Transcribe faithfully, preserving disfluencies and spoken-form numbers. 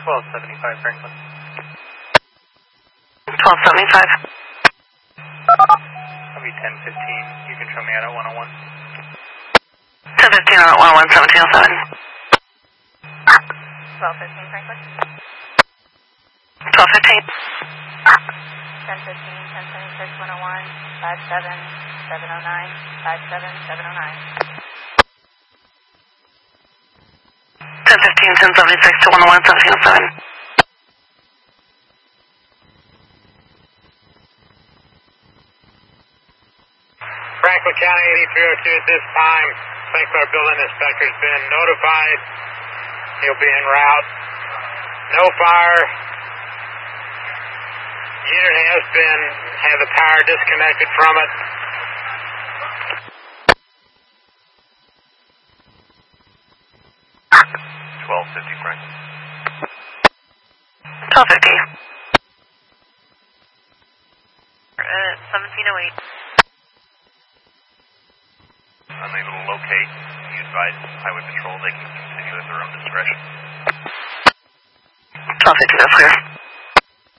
twelve seventy-five Franklin. twelve seventy-five. I'll be ten fifteen. You can show me out at one oh one. ten fifteen on one oh one, seventeen oh seven. twelve fifteen Franklin. twelve fifteen. ten fifteen, ten seventy-six, one oh one, five seven, seven oh nine, five seven, seven oh nine. ten fifteen, ten seventy-six to one oh one, seventeen oh seven. Franklin County eighty-three oh two at this time. Saint Clair building inspector's been notified. He'll be en route. No fire. Unit has been, had the power disconnected from it. twelve fifty Franklin. twelve fifty. Uh, seventeen oh eight. Unable to locate. You advise Highway Patrol they can continue at their own discretion. twelve fifty, that's clear.